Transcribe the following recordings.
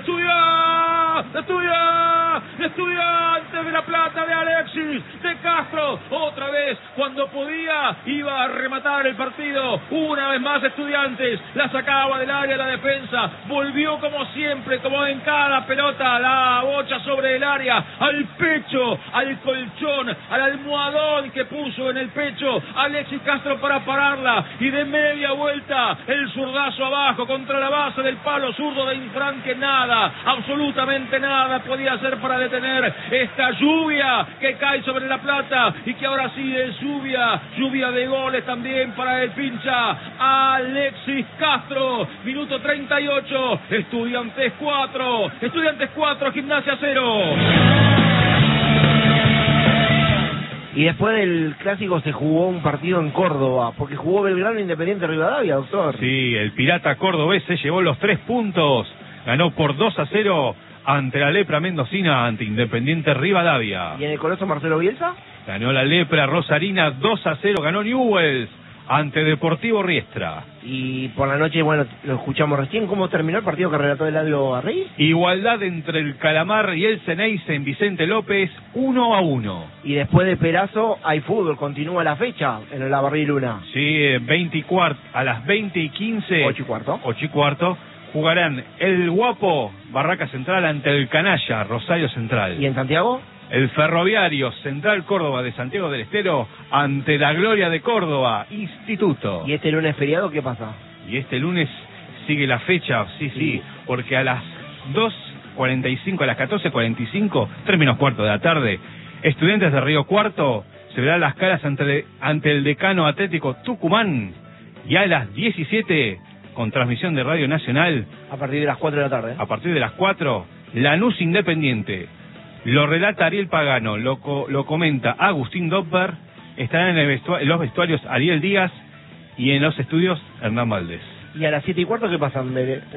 Estudiantes de La Plata, de Alexis, de Castro, otra vez, cuando podía, iba a rematar el partido, una vez más Estudiantes, la sacaba del área la defensa, volvió como siempre, como en cada pelota, la bocha sobre el área, al pecho, al colchón, al almohadón que puso en el pecho Alexis Castro para pararla, y de media vuelta, el zurdazo abajo, contra la base del palo zurdo de Infran, que nada, absolutamente nada podía hacer para detener esta lluvia que cae sobre La Plata y que ahora sí es lluvia de goles también para el pincha Alexis Castro. Minuto 38, Estudiantes 4, Gimnasia 0. Y después del clásico se jugó un partido en Córdoba, porque jugó Belgrano Independiente Rivadavia, doctor. Sí, el Pirata cordobés se llevó los 3 puntos, ganó por 2-0 ante la Lepra Mendocina, ante Independiente Rivadavia. ¿Y en el Coloso Marcelo Bielsa? Ganó la Lepra Rosarina 2-0, ganó Newells ante Deportivo Riestra. Y por la noche, bueno, lo escuchamos recién, ¿cómo terminó el partido que relató Eladio Arrey? Igualdad entre el Calamar y el Ceneice en Vicente López, 1-1. Y después de Perazo hay fútbol, continúa la fecha en el Lavarrí Luna. Sí, a las 20:15. 8:15. Jugarán el Guapo, Barraca Central, ante el Canalla, Rosario Central. ¿Y en Santiago? El Ferroviario Central Córdoba de Santiago del Estero ante la Gloria de Córdoba, Instituto. ¿Y este lunes feriado qué pasa? Y este lunes sigue la fecha, sí, porque a las 2:45, a las 14:45, 3:15 de la tarde, Estudiantes de Río Cuarto se verán las caras ante el Decano Atlético Tucumán, y a las 17, con transmisión de Radio Nacional, a partir de las 4 de la tarde. A partir de las 4, Lanús Independiente. Lo relata Ariel Pagano, lo comenta Agustín Doppler, estarán en los vestuarios Ariel Díaz y en los estudios Hernán Valdés. ¿Y a las 7:15 qué pasa?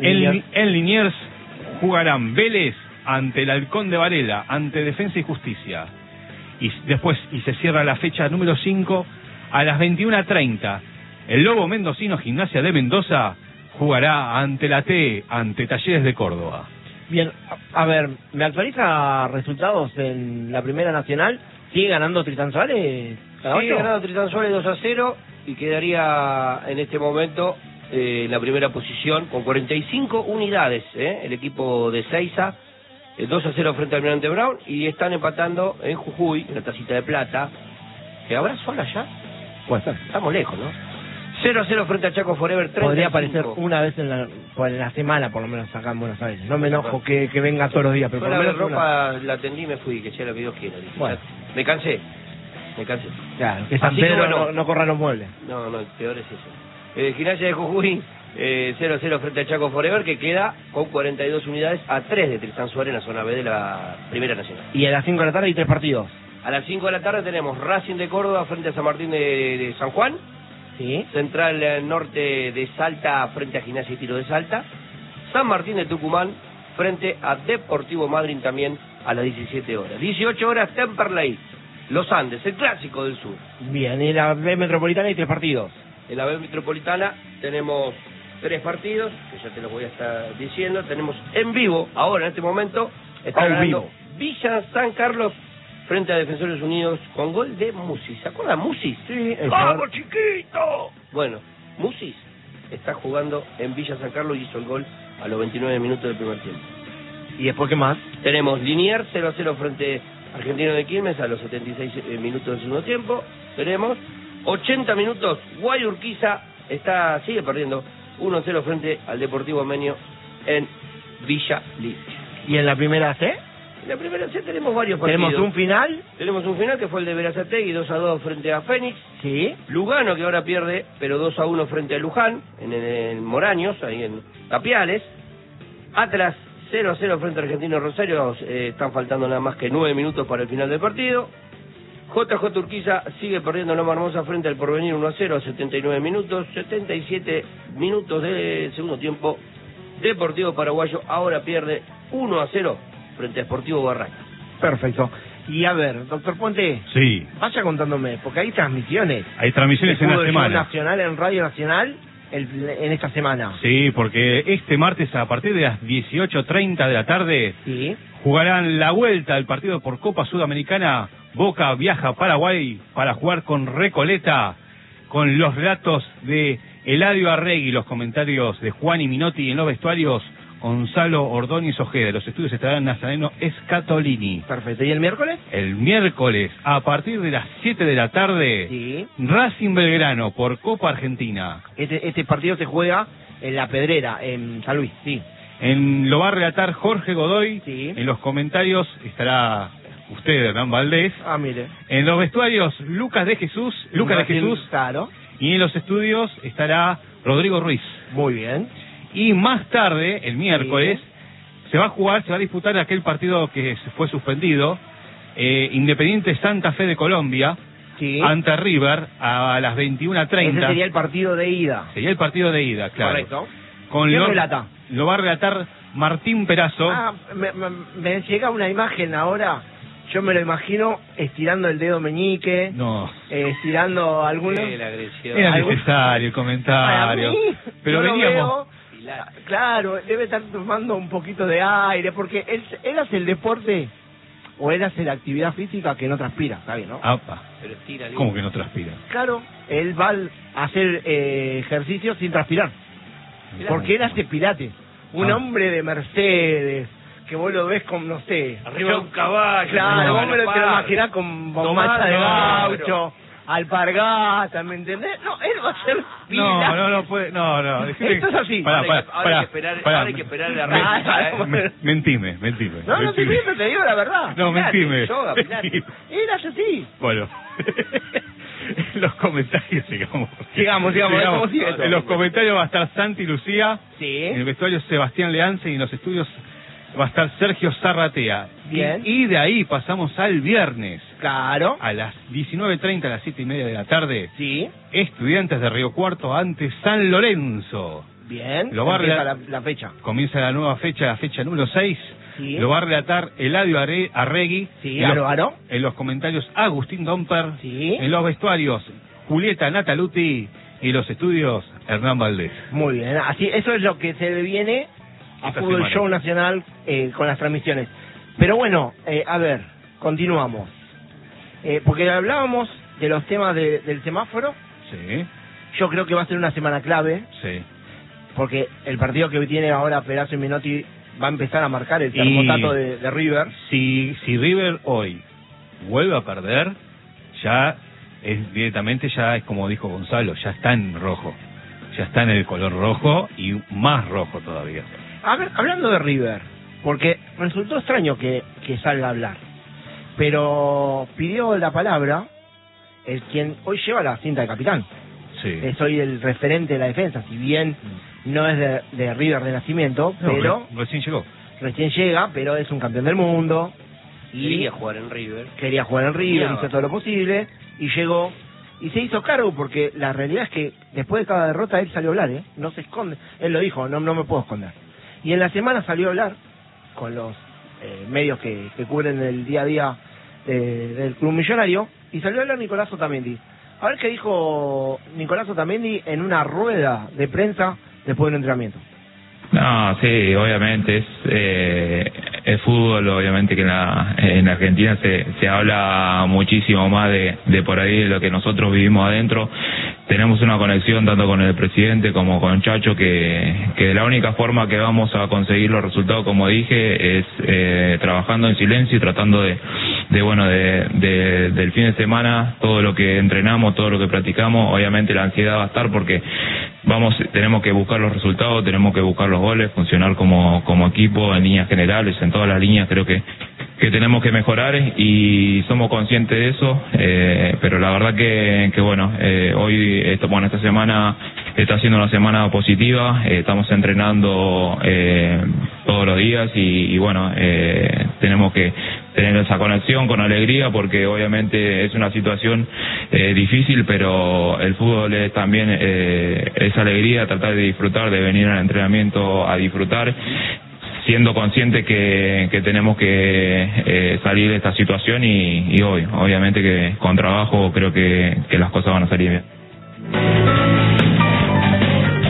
En Liniers jugarán Vélez ante el Halcón de Varela, ante Defensa y Justicia. Y después, se cierra la fecha número 5, a las 21:30, el Lobo Mendocino Gimnasia de Mendoza jugará ante la T, ante Talleres de Córdoba. Bien, a ver, ¿me actualiza resultados en la Primera Nacional? ¿Sigue ganando Tristan Suárez? Sigue ganando Tristan Suárez 2-0 y quedaría en este momento en la primera posición con 45 unidades, el equipo de Seiza, 2-0 frente al Almirante Brown, y están empatando en Jujuy, en la Tacita de Plata. ¿Habrá sol allá? Puede ser. Estamos lejos, ¿no? 0-0 frente a Chaco Forever 35. Podría aparecer una vez en la semana, por lo menos acá en Buenos Aires. No me enojo que venga todos los días, pero por lo menos ropa la atendí y me fui, que sea lo que Dios quiera. Bueno. Me cansé. Claro, que San Pedro no corra los muebles. No, el peor es eso. Gimnasia de Jujuy, 0-0 frente a Chaco Forever, que queda con 42 unidades a 3 de Tristan Suárez en la zona B de la Primera Nacional. Y a las 5 de la tarde hay 3 partidos. A las 5 de la tarde tenemos Racing de Córdoba frente a San Martín de San Juan. Sí. Central Norte de Salta frente a Gimnasia y Tiro de Salta. San Martín de Tucumán frente a Deportivo Madryn también a las 17 horas. 18 horas Temperley, Los Andes, el clásico del sur. Bien, en la B Metropolitana hay 3 partidos. En la B Metropolitana tenemos 3 partidos, que ya te los voy a estar diciendo. Tenemos en vivo, ahora en este momento, está ganando Villa San Carlos frente a Defensores Unidos con gol de Musis. ¿Se acuerdan Musis? Sí. ¡Vamos, chiquito! Bueno, Musis está jugando en Villa San Carlos y hizo el gol a los 29 minutos del primer tiempo. ¿Y después qué más? Tenemos Liniers 0-0 frente a Argentino de Quilmes a los 76 minutos del segundo tiempo. Tenemos 80 minutos, Guayurquiza sigue perdiendo 1-0 frente al Deportivo Menio en Villa Libre. ¿Y en la Primera C? En la Primera C tenemos varios partidos. ¿Tenemos un final? Tenemos un final que fue el de Berazategui, 2-2 frente a Fénix. Sí. Lugano, que ahora pierde, pero 2-1 frente a Luján, en Moraños, ahí en Tapiales. Atlas 0-0 frente a Argentino Rosario, están faltando nada más que 9 minutos para el final del partido. JJ Urquiza sigue perdiendo Loma Hermosa frente al Porvenir 1-0 a 79 minutos. 77 minutos de segundo tiempo. Deportivo Paraguayo ahora pierde 1-0 frente a Sportivo Barracas. Perfecto. Y a ver, doctor Puente. Sí. Vaya contándome, porque hay transmisiones. Hay transmisiones en la semana. Nacional, en Radio Nacional, en esta semana. Sí, porque este martes a partir de las 18:30 de la tarde Sí. jugarán la vuelta del partido por Copa Sudamericana. Boca viaja a Paraguay para jugar con Recoleta, con los relatos de Eladio Arregui, los comentarios de Juan y Minotti en los vestuarios, Gonzalo Ordóñez Ojeda. Los estudios estarán Nazareno Escatolini. Perfecto. ¿Y el miércoles? El miércoles, a partir de las 7 de la tarde, Sí. Racing Belgrano por Copa Argentina. Este partido se juega en La Pedrera, en San Luis, sí. Lo va a relatar Jorge Godoy. Sí. En los comentarios estará usted, Hernán Valdés. Ah, mire. En los vestuarios, Lucas de Jesús. Claro. Y en los estudios estará Rodrigo Ruiz. Muy bien. Y más tarde, el miércoles, se va a disputar aquel partido que se fue suspendido, Independiente Santa Fe de Colombia, Sí. ante River, a las 21:30. Ese sería el partido de ida. Sería el partido de ida, claro. Correcto. Con ¿Quién relata? Lo va a relatar Martín Perazo. Ah, me llega una imagen ahora. Yo me lo imagino estirando el dedo meñique, No, estirando algunos. La agresión. era algo- necesario el comentario. Para mí, Pero yo lo veníamos... veo, claro, debe estar tomando un poquito de aire, porque él hace el deporte o él hace la actividad física que no transpira, ¿está bien, no? Apa, Pero estira el ¿cómo que no transpira? Claro, él va a hacer ejercicio sin transpirar, porque él hace pilates. Un Ah. hombre de Mercedes, que vos lo ves con, no sé... Arriba de un caballo. Claro, No, vos me lo te lo imaginás con bombacha de gaucho, alpargata, ¿me entendés? No, él va a hacer pilates. No puede, no. decime- Esto es así. Pará, Ahora pará, hay que esperar la Ah, recta. Mentime. No, no te Mentime. miento, te digo la verdad. No, Pilates, mentime. yoga, pilates. Él hace así. Bueno, los comentarios, Sigamos, ¿cómo sigue esto? En los comentarios va a estar Santi Lucía, en el Sí. vestuario Sebastián Leance y en los estudios va a estar Sergio Zarratea. Bien. Y de ahí pasamos al viernes, Claro. a las 19:30, a las 7:30 de la tarde, Sí. Estudiantes de Río Cuarto ante San Lorenzo. Bien. Lo va a Empieza regalar- la fecha. Comienza la nueva fecha, la fecha número 6. Sí. Lo va a relatar Eladio Arregui. Sí, En los- Aro. En los comentarios, Agustín Domper. Sí. En los vestuarios, Julieta Nataluti. Y los estudios, Hernán Valdés. Muy bien. Así, eso es lo que se le viene a Esta Fútbol semana. Show Nacional con las transmisiones. Pero bueno, a ver, continuamos. Porque hablábamos de los temas del semáforo. Sí, Yo creo que va a ser una semana clave, sí. porque el partido que tiene ahora Perazo y Menotti va a empezar a marcar el termostato de River. Si River hoy vuelve a perder, ya es directamente, ya es como dijo Gonzalo, ya está en rojo. Ya está en el color rojo y más rojo todavía. A ver, hablando de River, porque resultó extraño que salga a hablar, pero pidió la palabra el quien hoy lleva la cinta de capitán. Sí. Es hoy el referente de la defensa, si bien no es de River de nacimiento, No, pero recién llegó. recién llega, pero es un campeón del mundo y Quería jugar en River. quería jugar en River, Soñaba. hizo todo lo posible y llegó y se hizo cargo, porque la realidad es que después de cada derrota él salió a hablar, no se esconde, él lo dijo, no me puedo esconder. Y en la semana salió a hablar con los medios que cubren el día a día del Club Millonario, y salió a hablar Nicolás Otamendi. A ver qué dijo Nicolás Otamendi en una rueda de prensa después del entrenamiento. No, sí, obviamente es el fútbol, obviamente que en Argentina se habla muchísimo más de por ahí de lo que nosotros vivimos adentro. Tenemos una conexión tanto con el presidente como con Chacho que la única forma que vamos a conseguir los resultados, como dije, es trabajando en silencio y tratando del fin de semana, todo lo que entrenamos, todo lo que practicamos. Obviamente la ansiedad va a estar porque tenemos que buscar los resultados, tenemos que buscar los goles, funcionar como equipo en líneas generales, en todas las líneas creo que tenemos que mejorar y somos conscientes de eso, pero la verdad que bueno, hoy, esta semana está siendo una semana positiva, estamos entrenando todos los días y bueno, tenemos que tener esa conexión con alegría porque obviamente es una situación difícil, pero el fútbol es también esa alegría, tratar de disfrutar, de venir al entrenamiento a disfrutar, siendo consciente que tenemos que salir de esta situación y hoy, obviamente que con trabajo creo que las cosas van a salir bien.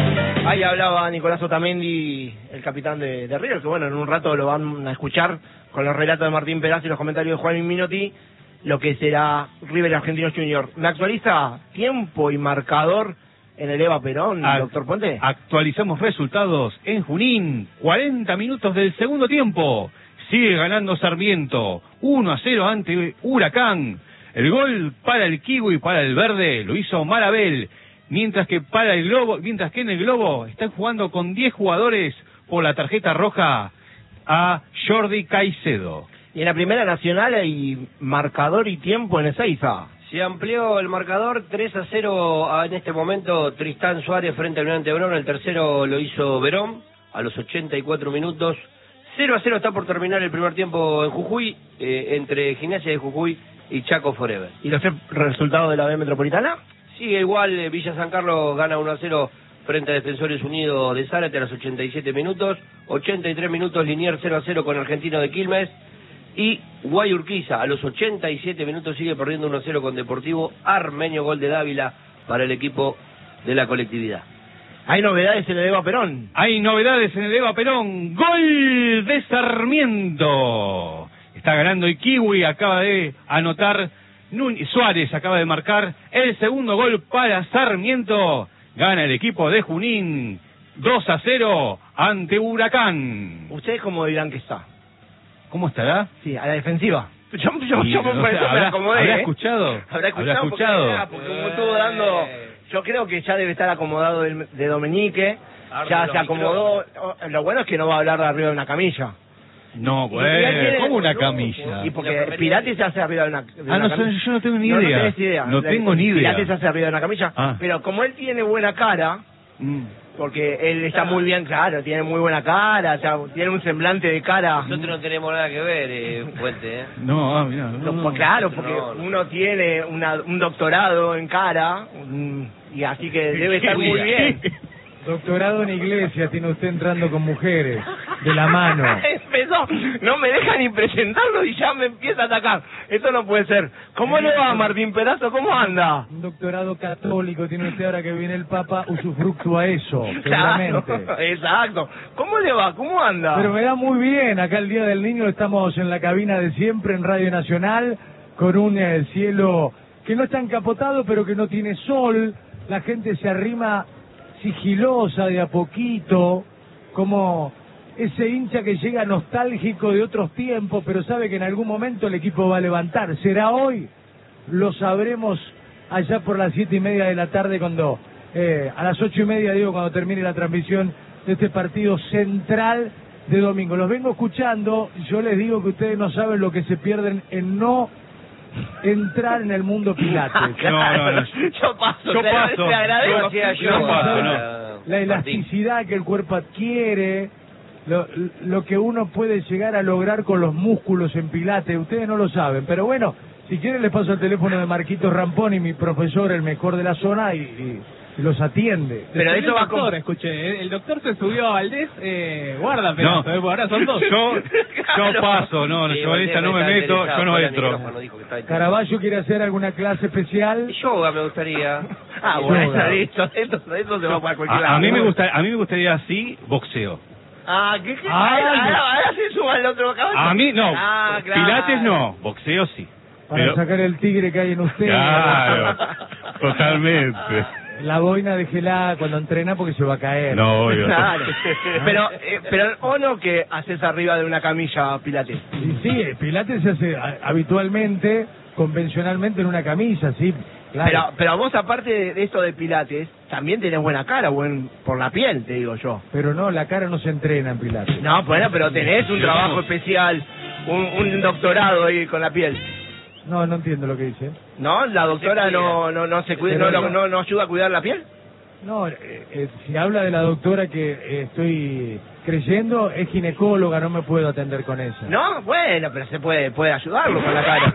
Ahí hablaba Nicolás Otamendi, el capitán de River, que bueno, en un rato lo van a escuchar con los relatos de Martín Perazzo y los comentarios de Juan Minotti, lo que será River Argentinos Junior. ¿Me actualiza tiempo y marcador en el Eva Perón, doctor Puente? Actualizamos resultados en Junín, 40 minutos del segundo tiempo. Sigue ganando Sarmiento, 1-0 ante Huracán. El gol para el Kiwi y para el Verde lo hizo Marabel, mientras que en el Globo están jugando con 10 jugadores por la tarjeta roja a Jordi Caicedo. Y en la Primera Nacional hay marcador y tiempo en Ezeiza. Se amplió el marcador, 3-0 en este momento Tristán Suárez frente al Almirante Brown. El tercero lo hizo Verón a los 84 minutos. 0-0 está por terminar el primer tiempo en Jujuy, entre Gimnasia de Jujuy y Chaco Forever. ¿Y los resultados de la B Metropolitana? Sigue igual, Villa San Carlos gana 1-0 frente a Defensores Unidos de Zárate a los 87 minutos. 83 minutos Liniers 0-0 con Argentino de Quilmes. Y Guayurquiza a los 87 minutos sigue perdiendo 1-0 con Deportivo Armenio, gol de Dávila para el equipo de la colectividad. ¿Hay novedades en el Eva Perón? Hay novedades en el Eva Perón. ¡Gol de Sarmiento! Está ganando el Kiwi, acaba de anotar Suárez, acaba de marcar el segundo gol para Sarmiento. Gana el equipo de Junín 2-0 ante Huracán. ¿Ustedes cómo dirán que está? ¿Cómo estará? Sí, a la defensiva. Yo ¿Habrá escuchado? ¿Habrá escuchado? Porque como estuvo dando... Yo creo que ya debe estar acomodado de Domenique. Ya se acomodó. Lo bueno es que no va a hablar de arriba de una camilla. No, ¿cómo una camilla? Y porque Pilates se hace arriba de una camilla. Yo no tengo ni idea. No tenés idea. No tengo ni idea. Pilates se hace arriba de una camilla. Pero como él tiene buena cara... Porque él está muy bien, claro, tiene muy buena cara, o sea, tiene un semblante de cara. Nosotros no tenemos nada que ver, Puente, No, mira, no. Claro, porque uno tiene un doctorado en cara, y así que debe estar muy bien. Doctorado en iglesia tiene usted entrando con mujeres, de la mano. Empezó, no me deja ni presentarlo y ya me empieza a atacar. Esto no puede ser. ¿Cómo le va, Martín Perazzo? ¿Cómo anda? Un doctorado católico tiene usted ahora que viene el Papa, usufructúa a eso, seguramente. Claro, exacto. ¿Cómo le va? ¿Cómo anda? Pero me da muy bien, acá el Día del Niño estamos en la cabina de siempre en Radio Nacional, con un cielo que no está encapotado, pero que no tiene sol, la gente se arrima sigilosa de a poquito, como ese hincha que llega nostálgico de otros tiempos, pero sabe que en algún momento el equipo va a levantar. ¿Será hoy? Lo sabremos allá por las 7:30 de la tarde, cuando a las 8:30, digo, cuando termine la transmisión de este partido central de domingo. Los vengo escuchando, yo les digo que ustedes no saben lo que se pierden en no entrar en el mundo Pilates. No. Yo paso. Te agradezco. La elasticidad que el cuerpo adquiere, lo que uno puede llegar a lograr con los músculos en Pilates, ustedes no lo saben, pero bueno, si quieren les paso el teléfono de Marquitos Ramponi, mi profesor, el mejor de la zona, y los atiende. Pero eso va con... Escuché, el doctor se subió a Valdés, guarda, pero ahora son dos. Yo paso, yo en esta no me meto, yo no entro. Caraballo quiere hacer alguna clase especial. Yoga me gustaría. Bueno, listo, eso se va para cualquier lado. A mí me gustaría así boxeo. ¿Qué? Ahora se suba el otro caballo. A mí no, claro. Pilates no, boxeo sí. Para sacar el tigre que hay en usted. Claro, totalmente. La boina déjela cuando entrena porque se va a caer. No, claro. Pero o no que haces arriba de una camilla Pilates. Sí, Pilates se hace habitualmente, convencionalmente en una camilla, sí. Claro. Pero vos, aparte de esto de Pilates, también tenés buena cara, por la piel, te digo yo. Pero no, la cara no se entrena en Pilates. No, bueno, pero tenés un trabajo especial, un doctorado ahí con la piel. No entiendo lo que dice. ¿No? ¿La doctora no se cuida, no ayuda a cuidar la piel? No, si habla de la doctora que estoy creyendo, es ginecóloga, no me puedo atender con ella. No, bueno, pero se puede ayudarlo con la cara.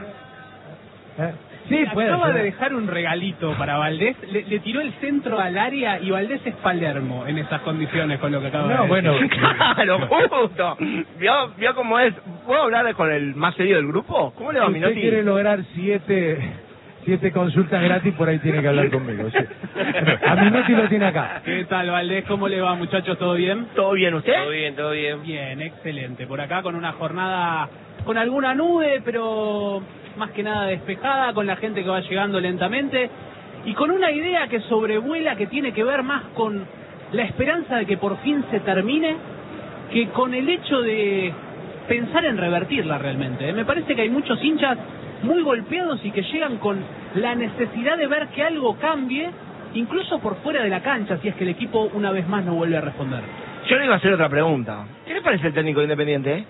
Sí, puede acaba ser. de dejar un regalito para Valdés, le tiró el centro al área y Valdés es Palermo en esas condiciones con lo que acaba de decir. Bueno, claro, justo. ¿Vio cómo es? ¿Puedo hablar con el más serio del grupo? ¿Cómo le va, si Minotti? usted quiere lograr 7 consultas gratis, por ahí tiene que hablar conmigo. Sí. A Minotti lo tiene acá. ¿Qué tal, Valdés? ¿Cómo le va, muchachos? ¿Todo bien? ¿Todo bien usted? Todo bien, todo bien. Bien, excelente. Por acá con una jornada con alguna nube, pero más que nada despejada, con la gente que va llegando lentamente y con una idea que sobrevuela, que tiene que ver más con la esperanza de que por fin se termine que con el hecho de pensar en revertirla realmente. Me parece que hay muchos hinchas muy golpeados y que llegan con la necesidad de ver que algo cambie, incluso por fuera de la cancha, si es que el equipo una vez más no vuelve a responder. Yo le iba a hacer otra pregunta. ¿Qué le parece el técnico de Independiente?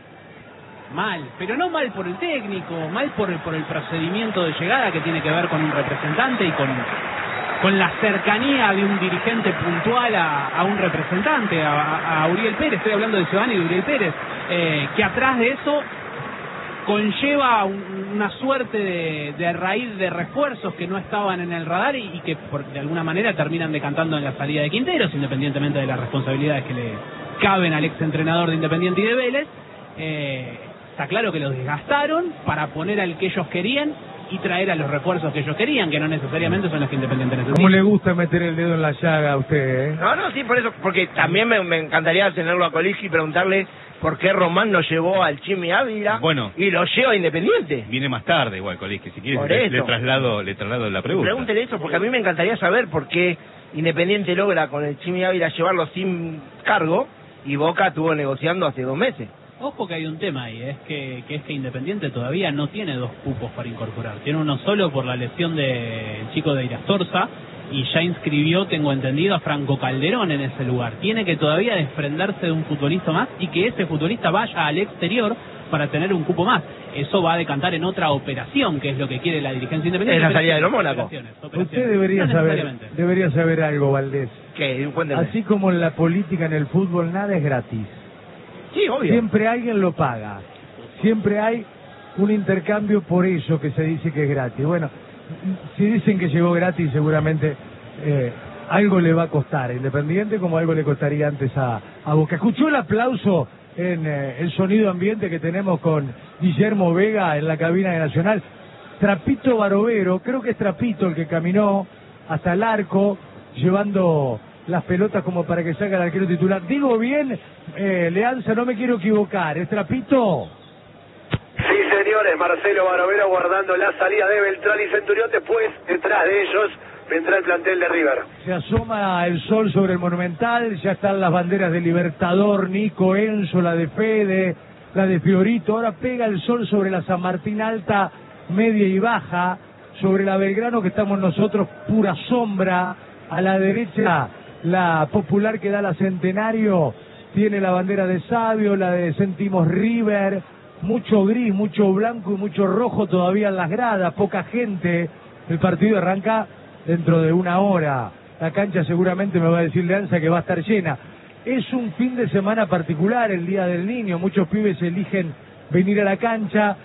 Mal, pero no mal por el técnico, mal por el procedimiento de llegada que tiene que ver con un representante y con la cercanía de un dirigente puntual a un representante, a Uriel Pérez. Estoy hablando de Giovanni y de Uriel Pérez, que atrás de eso conlleva una suerte de raíz de refuerzos que no estaban en el radar y que de alguna manera terminan decantando en la salida de Quinteros, independientemente de las responsabilidades que le caben al exentrenador de Independiente y de Vélez. Está claro que los desgastaron para poner al que ellos querían y traer a los refuerzos que ellos querían, que no necesariamente son los que Independiente necesita. ¿Cómo le gusta meter el dedo en la llaga a usted, eh? No, sí, por eso, porque también me encantaría tenerlo a Coligio y preguntarle por qué Román lo llevó al Chimi Ávila y lo lleva a Independiente. Viene más tarde igual, Coligio, si Por quieres eso. le traslado la pregunta. Pregúntele eso, porque a mí me encantaría saber por qué Independiente logra con el Chimi Ávila llevarlo sin cargo y Boca estuvo negociando hace 2 meses. Ojo que hay un tema ahí, es que Independiente todavía no tiene 2 cupos para incorporar. Tiene uno solo por la lesión del chico de Irastorza y ya inscribió, tengo entendido, a Franco Calderón en ese lugar. Tiene que todavía desprenderse de un futbolista más y que ese futbolista vaya al exterior para tener un cupo más. Eso va a decantar en otra operación, que es lo que quiere la dirigencia Independiente. Es la salida de los Mónacos. Usted debería saber algo, Valdés. ¿Qué? Cuénteme. Así como en la política, en el fútbol, nada es gratis. Sí, obvio. Siempre alguien lo paga. Siempre hay un intercambio por eso que se dice que es gratis. Bueno, si dicen que llegó gratis, seguramente algo le va a costar a Independiente, como algo le costaría antes a Boca. ¿Escuchó el aplauso en el sonido ambiente que tenemos con Guillermo Vega en la cabina de Nacional? Trapito Barovero, creo que es Trapito el que caminó hasta el arco, llevando las pelotas como para que salga el arquero titular. Digo bien, Leanza, no me quiero equivocar, ¿es Trapito? Sí, señores, Marcelo Barovero guardando la salida de Beltrán y Centurión. Después, detrás de ellos, vendrá el plantel de River. Se asoma el sol sobre el Monumental, ya están las banderas de Libertador, Nico, Enzo, la de Fede, la de Fiorito. Ahora pega el sol sobre la San Martín alta, media y baja, sobre la Belgrano que estamos nosotros, pura sombra. A la derecha, la Popular que da la Centenario, tiene la bandera de Sabio, la de Sentimos River, mucho gris, mucho blanco y mucho rojo todavía en las gradas, poca gente. El partido arranca dentro de 1 hora. La cancha seguramente me va a decir Leanza que va a estar llena. Es un fin de semana particular, el Día del Niño. Muchos pibes eligen venir a la cancha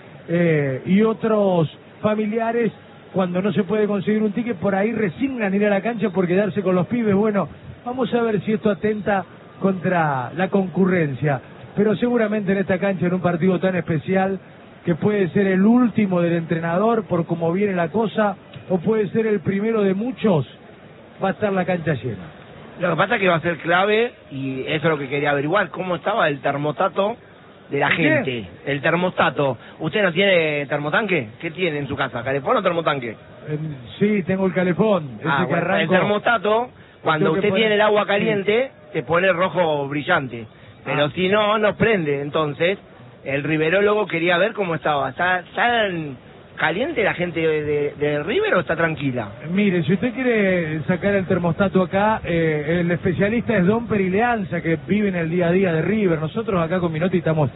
y otros familiares, cuando no se puede conseguir un ticket, por ahí resignan ir a la cancha por quedarse con los pibes. Bueno, vamos a ver si esto atenta contra la concurrencia. Pero seguramente en esta cancha, en un partido tan especial, que puede ser el último del entrenador por cómo viene la cosa, o puede ser el primero de muchos, va a estar la cancha llena. Lo que pasa es que va a ser clave, y eso es lo que quería averiguar, cómo estaba el termostato de la gente. El termostato. ¿Usted no tiene termotanque? ¿Qué tiene en su casa? ¿Calefón o termotanque? Sí, tengo el calefón. Ese que arranco. El termostato, cuando usted tiene el agua caliente, te pone rojo brillante. Pero si no, no prende. Entonces, el riverólogo quería ver cómo estaba. ¿Está caliente la gente de River o está tranquila? Mire, si usted quiere sacar el termostato acá, el especialista es Domper y Leanza, que viven el día a día de River. Nosotros acá con Minotti estamos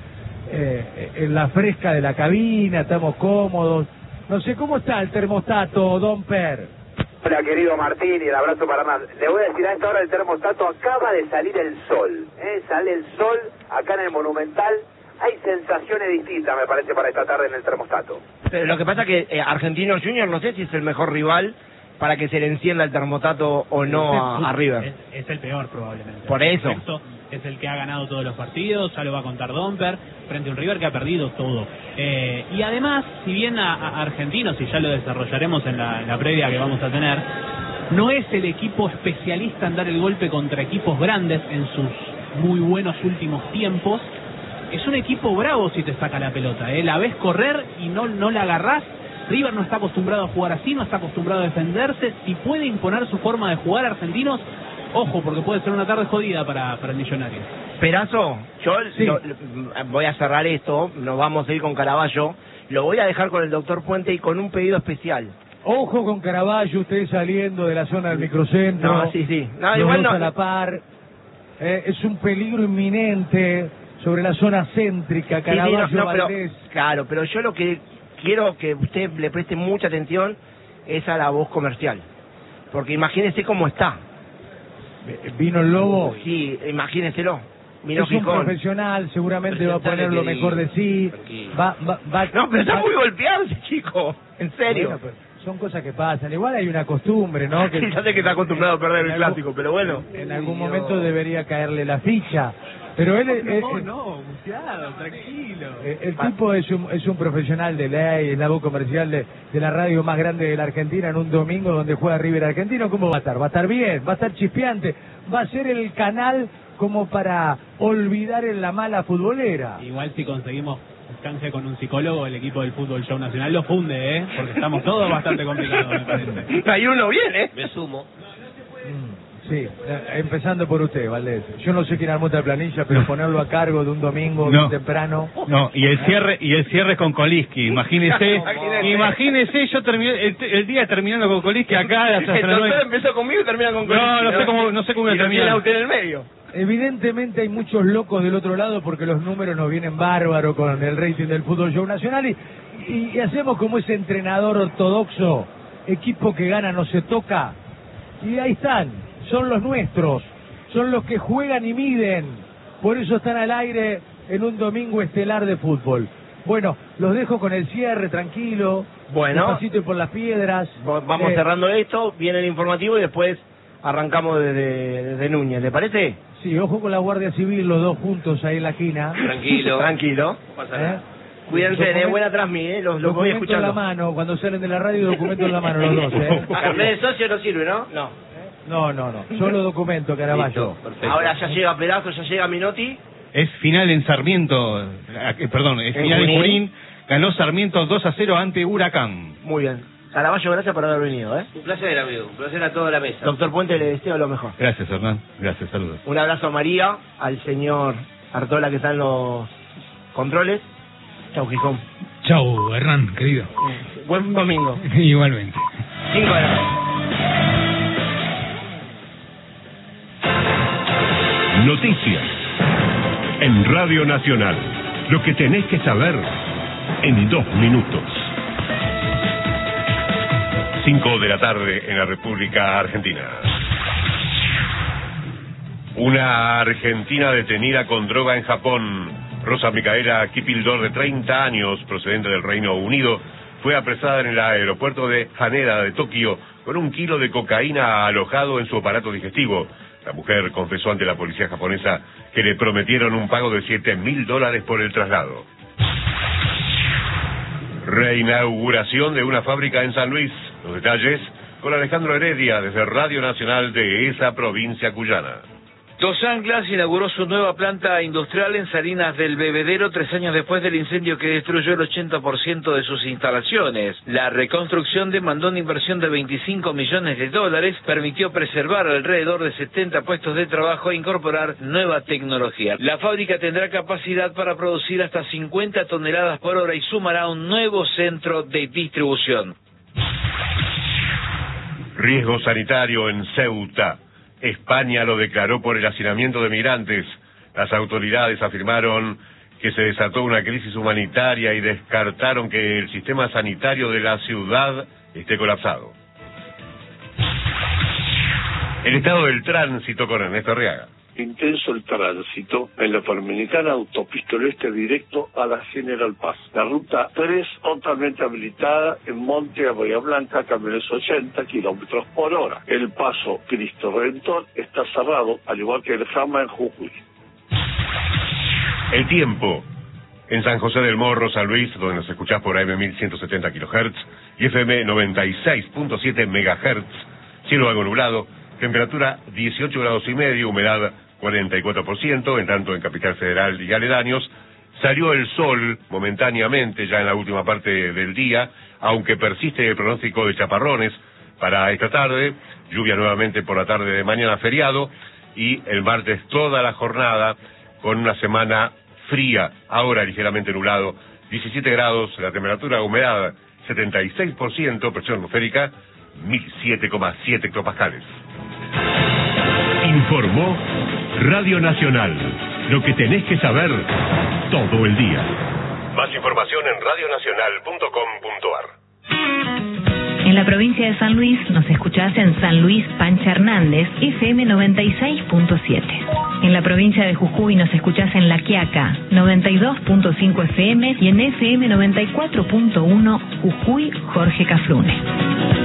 en la fresca de la cabina, estamos cómodos. No sé, ¿cómo está el termostato, Domper? Hola, querido Martín, y el abrazo para más. Le voy a decir, a esta hora el termostato acaba de salir el sol. Sale el sol acá en el Monumental. Hay sensaciones distintas, me parece, para esta tarde en el termostato. Pero lo que pasa es que Argentinos Juniors no sé si es el mejor rival para que se le encienda el termostato o no a River. Es el peor probablemente. Por eso. es el que ha ganado todos los partidos, ya lo va a contar Domper, frente a un River que ha perdido todo. Y además, si bien a Argentinos, y ya lo desarrollaremos en la previa que vamos a tener, no es el equipo especialista en dar el golpe contra equipos grandes en sus muy buenos últimos tiempos, es un equipo bravo si te saca la pelota, la ves correr y no la agarrás. River no está acostumbrado a jugar así, no está acostumbrado a defenderse. Si puede imponer su forma de jugar Argentinos, ojo, porque puede ser una tarde jodida para el Millonario. Perazo, yo Sí. voy a cerrar esto, nos vamos a ir con Caraballo, lo voy a dejar con el doctor Puente y con un pedido especial. Ojo con Caraballo, usted saliendo de la zona del microcentro. No, sí. No, los igual dos no. a la par. Es un peligro inminente sobre la zona céntrica, Sí, Caraballo, sí, pero, Valdés. claro, pero yo lo que quiero que usted le preste mucha atención es a la voz comercial. Porque imagínese cómo está. Vino el Lobo. Sí, imagíneselo. Vino Es un Gijón. profesional, seguramente va a Presentale poner lo que mejor de sí. tranquilo. Va, No, pero está va- muy golpeado ese chico. En serio. Bueno, pero son cosas que pasan. Igual hay una costumbre, ¿no? Sí, ya sé que está acostumbrado a perder en el algún- clásico, pero bueno. En algún momento debería caerle la ficha. Pero él, No, muteado, tranquilo. el tipo es un profesional de ley, es la voz comercial de la radio más grande de la Argentina en un domingo donde juega River Argentino. ¿Cómo va a estar? Va a estar bien, va a estar chispeante, va a ser el canal como para olvidar en la mala futbolera. Igual si conseguimos canje con un psicólogo, el equipo del Fútbol Show Nacional lo funde, porque estamos todos bastante complicados, me parece. Hay uno bien, ¿eh? Me sumo. Sí, empezando por usted, Valdés. Yo no sé quién armó esta planilla, pero ponerlo a cargo de un domingo No. bien temprano. No, y el cierre con Koliski, imagínese, yo terminé el día terminando con Koliski acá a las El doctor 9. empezó conmigo y termina con No sé cómo voy a y lo tiene terminar. a usted en el medio. Evidentemente hay muchos locos del otro lado porque los números nos vienen bárbaros con el rating del Fútbol Show Nacional y hacemos como ese entrenador ortodoxo, equipo que gana no se toca, y ahí están, son los nuestros, son los que juegan y miden, por eso están al aire en un domingo estelar de fútbol. Bueno, los dejo con el cierre, tranquilo, Bueno. despacito y por las piedras. Vamos cerrando esto, viene el informativo y después arrancamos desde Núñez, ¿le parece? Sí, ojo con la Guardia Civil, los dos juntos ahí en la esquina. Tranquilo. Tranquilo. No pasa nada. Cuídense, de Document- buena transmí, los voy Documento en escuchando. la mano, cuando salen de la radio, documento en la mano los dos, ¿eh? Carnet de socio no sirve, ¿no? No. Solo documento, Caraballo. Listo, perfecto. Ahora ya llega Perazo, ya llega Minotti. Es final en Sarmiento, perdón, es En final en Junín. Junín, ganó Sarmiento 2-0 ante Huracán. Muy bien. Caraballo, gracias por haber venido, ¿eh? Un placer, amigo. Un placer a toda la mesa. Doctor Puente, le deseo lo mejor. Gracias, Hernán. Gracias, saludos. Un abrazo a María, al señor Artola que está en los controles. Chau, Gijón. Chau, Hernán, querido. Buen domingo. Igualmente. 5 de la tarde. Noticias en Radio Nacional. Lo que tenés que saber en 2 minutos. 5 de la tarde en la República Argentina. Una argentina detenida con droga en Japón, Rosa Micaela Kipildor, de 30 años, procedente del Reino Unido, fue apresada en el aeropuerto de Haneda de Tokio con 1 kilo de cocaína alojado en su aparato digestivo. La mujer confesó ante la policía japonesa que le prometieron un pago de $7.000 por el traslado. Reinauguración de una fábrica en San Luis. Los detalles con Alejandro Heredia desde Radio Nacional de esa provincia cuyana. Dos Anclas inauguró su nueva planta industrial en Salinas del Bebedero 3 años después del incendio que destruyó el 80% de sus instalaciones. La reconstrucción demandó una inversión de $25 millones, permitió preservar alrededor de 70 puestos de trabajo e incorporar nueva tecnología. La fábrica tendrá capacidad para producir hasta 50 toneladas por hora y sumará un nuevo centro de distribución. Riesgo sanitario en Ceuta. España lo declaró por el hacinamiento de migrantes. Las autoridades afirmaron que se desató una crisis humanitaria y descartaron que el sistema sanitario de la ciudad esté colapsado. El estado del tránsito con Ernesto Arriaga. Intenso el tránsito en la Panamericana, autopista oeste directo a la General Paz. La ruta 3 totalmente habilitada en Monte a Bahía Blanca, camiones 80 kilómetros por hora. El paso Cristo Redentor está cerrado, al igual que el Jama en Jujuy. El tiempo. En San José del Morro, San Luis, donde nos escuchás por AM 1170 kHz y FM 96.7 MHz, cielo algo nublado, temperatura 18 grados y medio, humedad 44%, en tanto en Capital Federal y aledaños. Salió el sol momentáneamente ya en la última parte del día, aunque persiste el pronóstico de chaparrones para esta tarde, lluvia nuevamente por la tarde de mañana, feriado, y el martes toda la jornada con una semana fría, ahora ligeramente nublado, 17 grados, la temperatura, humedad 76%, presión atmosférica 1007,7 hectopascales. Informó Radio Nacional, lo que tenés que saber todo el día. Más información en radionacional.com.ar. En la provincia de San Luis nos escuchás en San Luis Pancha Hernández, FM 96.7. En la provincia de Jujuy nos escuchás en La Quiaca, 92.5 FM y en FM 94.1 Jujuy Jorge Cafrune.